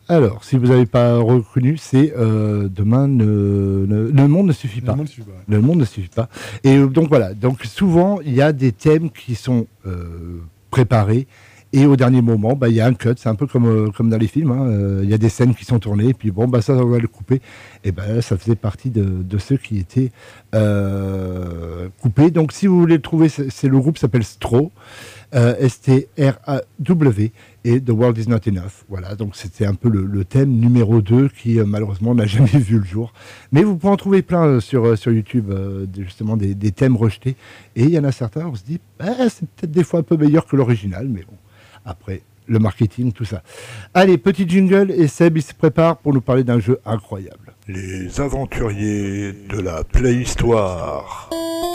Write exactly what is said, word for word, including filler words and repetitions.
Alors, si vous n'avez pas reconnu, c'est euh, demain, ne, ne- le monde ne suffit pas. Le monde suit pas. Ouais. Le monde ne suffit pas. Et euh, donc voilà, donc souvent, il y a des thèmes qui sont euh, préparés. Et au dernier moment, bah, il y a un cut. C'est un peu comme, euh, comme dans les films. hein. Euh, Il y a des scènes qui sont tournées. Et puis bon, bah, ça, on va le couper. Et ben ça faisait partie de, de ceux qui étaient euh, coupés. Donc si vous voulez le trouver, c'est, c'est le groupe s'appelle Stro. Euh, S T R A W et The World is Not Enough. Voilà, donc c'était un peu le, le thème numéro deux qui euh, malheureusement n'a jamais vu le jour. Mais vous pouvez en trouver plein euh, sur, euh, sur YouTube, euh, des- justement des, des thèmes rejetés. Et il y en a certains, on se dit, ah, c'est peut-être des fois un peu meilleur que l'original, mais bon, après, le marketing, tout ça. Allez, petit jingle, et Seb, il se prépare pour nous parler d'un jeu incroyable. Les aventuriers de la préhistoire.